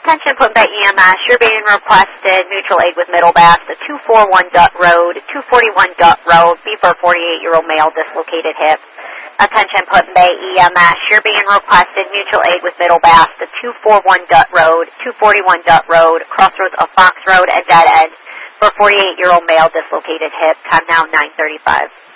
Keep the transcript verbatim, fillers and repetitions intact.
Attention Put Bay E M S, you're being requested mutual aid with Middle Bass, the two forty-one Dutt Road, two forty-one Dutt Road, B for forty-eight-year-old male, dislocated hip. Attention Put Bay E M S, you're being requested mutual aid with Middle Bass, the two forty-one Dutt Road, two forty-one Dutt Road, crossroads of Fox Road and Dead End, for forty-eight-year-old male, dislocated hip. Time now nine thirty-five.